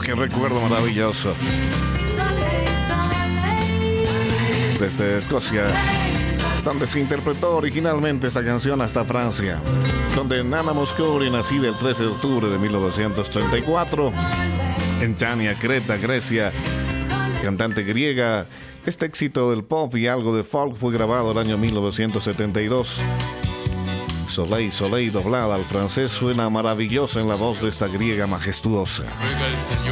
qué recuerdo maravilloso. Desde Escocia, donde se interpretó originalmente esta canción, hasta Francia, donde Nana Mouskouri, nacida el 13 de octubre de 1934, en Chania, Creta, Grecia, cantante griega. Este éxito del pop y algo de folk fue grabado el año 1972. Soleil, Soleil, doblada al francés, suena maravillosa en la voz de esta griega majestuosa.